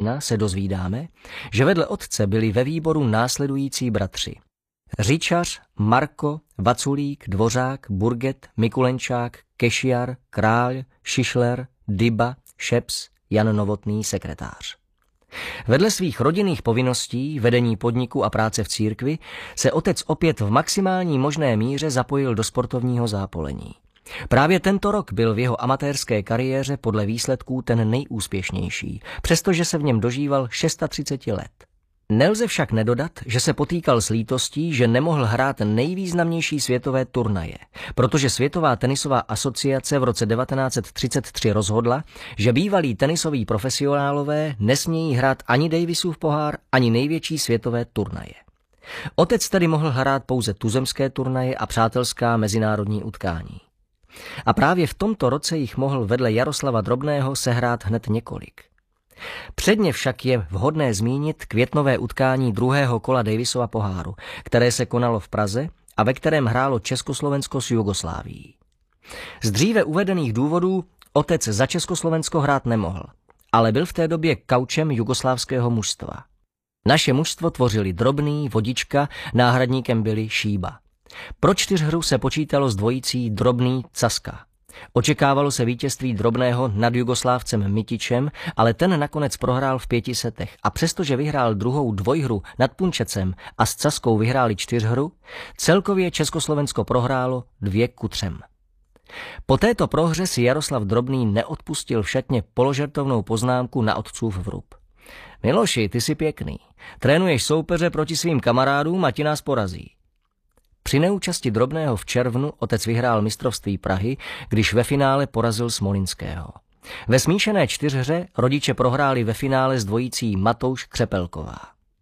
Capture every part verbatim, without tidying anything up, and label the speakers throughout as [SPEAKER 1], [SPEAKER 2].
[SPEAKER 1] jedna se dozvídáme, že vedle otce byli ve výboru následující bratři. Řičař, Marko, Vaculík, Dvořák, Burget, Mikulenčák, Kešiar, Král, Šišler, Dyba, Šeps, Jan Novotný, sekretář. Vedle svých rodinných povinností, vedení podniku a práce v církvi, se otec opět v maximální možné míře zapojil do sportovního zápolení. Právě tento rok byl v jeho amatérské kariéře podle výsledků ten nejúspěšnější, přestože se v něm dožíval třicet šest let. Nelze však nedodat, že se potýkal s lítostí, že nemohl hrát nejvýznamnější světové turnaje, protože Světová tenisová asociace v roce devatenáct set třicet tři rozhodla, že bývalí tenisoví profesionálové nesmějí hrát ani Davisův pohár, ani největší světové turnaje. Otec tedy mohl hrát pouze tuzemské turnaje a přátelská mezinárodní utkání. A právě v tomto roce jich mohl vedle Jaroslava Drobného sehrát hned několik. Předně však je vhodné zmínit květnové utkání druhého kola Davisova poháru, které se konalo v Praze a ve kterém hrálo Československo s Jugoslávií. Z dříve uvedených důvodů otec za Československo hrát nemohl, ale byl v té době kaučem jugoslávského mužstva. Naše mužstvo tvořili Drobný, Vodička, náhradníkem byli Šíba. Pro čtyřhru se počítalo s dvojicí Drobný, Caska. Očekávalo se vítězství Drobného nad Jugoslávcem Mitičem, ale ten nakonec prohrál v pěti setech a přestože vyhrál druhou dvojhru nad Punčecem a s Caskou vyhráli čtyřhru, celkově Československo prohrálo dvě ku třem. Po této prohře si Jaroslav Drobný neodpustil v šatně položertovnou poznámku na otcův vrub. Miloši, ty jsi pěkný. Trénuješ soupeře proti svým kamarádům a ti nás porazí. Při neúčasti Drobného v červnu otec vyhrál mistrovství Prahy, když ve finále porazil Smolinského. Ve smíšené čtyřhře rodiče prohráli ve finále s dvojicí Matouš Křepelková.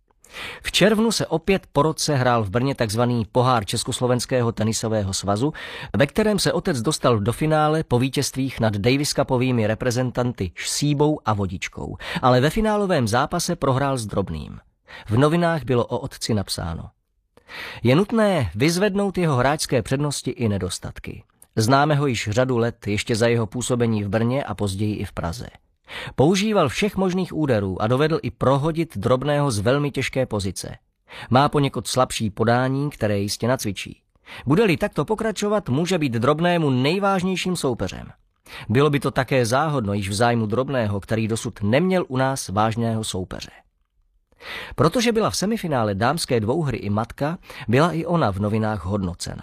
[SPEAKER 1] V červnu se opět po roce hrál v Brně takzvaný pohár Československého tenisového svazu, ve kterém se otec dostal do finále po vítězstvích nad Davis Cupovými reprezentanty Šsíbou a Vodičkou, ale ve finálovém zápase prohrál s Drobným. V novinách bylo o otci napsáno: je nutné vyzvednout jeho hráčské přednosti i nedostatky. Známe ho již řadu let, ještě za jeho působení v Brně a později i v Praze. Používal všech možných úderů a dovedl i prohodit Drobného z velmi těžké pozice. Má poněkud slabší podání, které jistě nacvičí. Bude-li takto pokračovat, může být Drobnému nejvážnějším soupeřem. Bylo by to také záhodno již v zájmu Drobného, který dosud neměl u nás vážného soupeře. Protože byla v semifinále dámské dvouhry i matka, byla i ona v novinách hodnocena.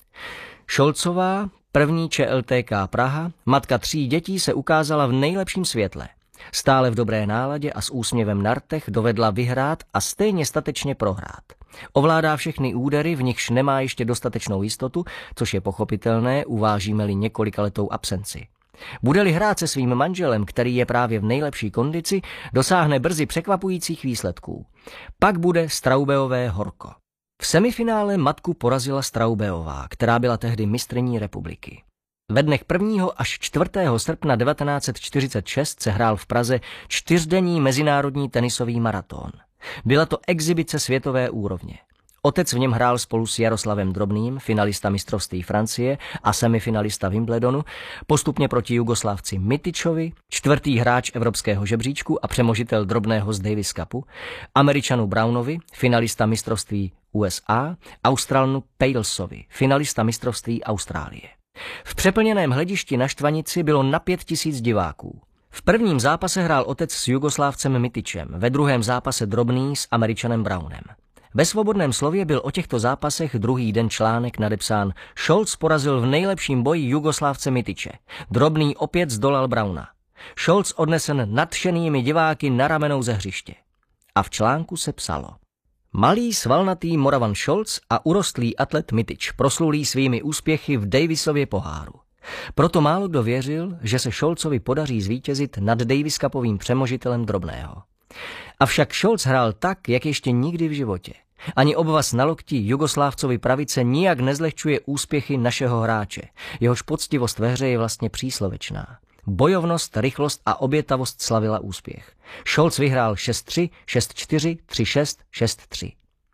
[SPEAKER 1] Šolcová, první Č L T K Praha, matka tří dětí, se ukázala v nejlepším světle. Stále v dobré náladě a s úsměvem na rtech dovedla vyhrát a stejně statečně prohrát. Ovládá všechny údery, v nichž nemá ještě dostatečnou jistotu, což je pochopitelné, uvážíme-li několikaletou absenci. Bude-li hrát se svým manželem, který je právě v nejlepší kondici, dosáhne brzy překvapujících výsledků. Pak bude Straubeové horko. V semifinále matku porazila Straubeová, která byla tehdy mistryní republiky. Ve dnech prvního až čtvrtého srpna devatenáct set čtyřicet šest se hrál v Praze čtyřdenní mezinárodní tenisový maraton. Byla to exibice světové úrovně. Otec v něm hrál spolu s Jaroslavem Drobným, finalista mistrovství Francie a semifinalista Wimbledonu, postupně proti Jugoslávci Mitičovi, čtvrtý hráč evropského žebříčku a přemožitel Drobného z Davis Cupu, Američanu Brownovi, finalista mistrovství U S A, Australnu Palesovi, finalista mistrovství Austrálie. V přeplněném hledišti na Štvanici bylo na pět tisíc diváků. V prvním zápase hrál otec s Jugoslávcem Mitičem, ve druhém zápase Drobný s Američanem Brownem. Ve Svobodném slově byl o těchto zápasech druhý den článek nadepsán: Scholz porazil v nejlepším boji Jugoslávce Mitiče. Drobný opět zdolal Browna. Scholz odnesen nadšenými diváky na ramenou ze hřiště. A v článku se psalo: malý svalnatý Moravan Scholz a urostlý atlet Mitič proslulý svými úspěchy v Davisově poháru. Proto málo kdo věřil, že se Scholzovi podaří zvítězit nad Davis Cupovým přemožitelem Drobného. Avšak Scholz hrál tak, jak ještě nikdy v životě. Ani obvaz na lokti Jugoslávcovi pravice nijak nezlehčuje úspěchy našeho hráče. Jehož poctivost ve hře je vlastně příslovečná. Bojovnost, rychlost a obětavost slavila úspěch. Scholz vyhrál šest tři, šest čtyři, tři šest, šest tři.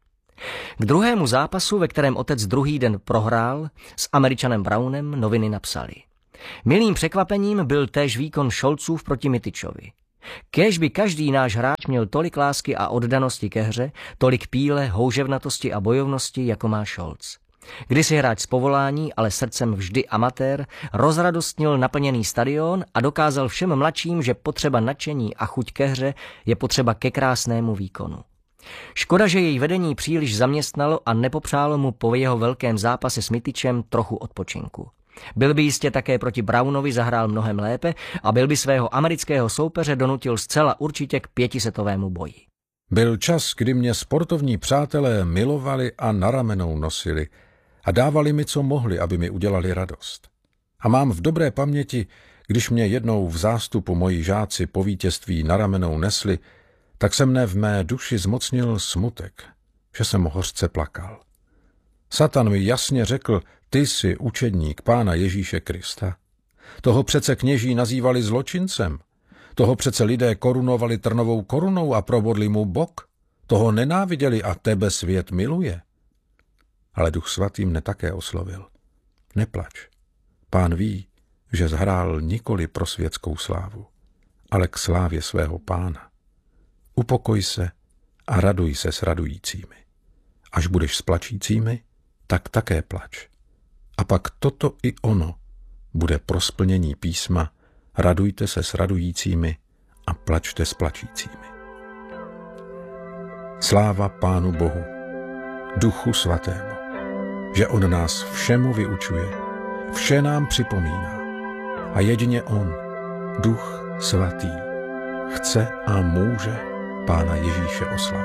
[SPEAKER 1] K druhému zápasu, ve kterém otec druhý den prohrál, s Američanem Brownem noviny napsali: milým překvapením byl též výkon Scholzův proti Mitičovi. Kéž by každý náš hráč měl tolik lásky a oddanosti ke hře, tolik píle, houževnatosti a bojovnosti, jako má Scholz. Kdysi hráč z povolání, ale srdcem vždy amatér, rozradostnil naplněný stadion a dokázal všem mladším, že potřeba nadšení a chuť ke hře je potřeba ke krásnému výkonu. Škoda, že její vedení příliš zaměstnalo a nepopřálo mu po jeho velkém zápase s Mityčem trochu odpočinku. Byl by jistě také proti Brownovi zahrál mnohem lépe a byl by svého amerického soupeře donutil zcela určitě k pětisetovému boji.
[SPEAKER 2] Byl čas, kdy mě sportovní přátelé milovali a na ramenou nosili a dávali mi, co mohli, aby mi udělali radost. A mám v dobré paměti, když mě jednou v zástupu moji žáci po vítězství na ramenou nesli, tak se mne v mé duši zmocnil smutek, že jsem hořce plakal. Satan mi jasně řekl, ty jsi učedník Pána Ježíše Krista. Toho přece kněží nazývali zločincem. Toho přece lidé korunovali trnovou korunou a probodli mu bok. Toho nenáviděli a tebe svět miluje. Ale Duch Svatý mne také oslovil. Neplač. Pán ví, že zhrál nikoli pro světskou slávu, ale k slávě svého Pána. Upokoj se a raduj se s radujícími. Až budeš s plačícími, tak také plač. A pak toto i ono bude pro splnění písma: radujte se s radujícími a plačte s plačícími. Sláva Pánu Bohu, Duchu Svatému, že on nás všemu vyučuje, vše nám připomíná a jedině on, Duch Svatý, chce a může Pána Ježíše oslavit.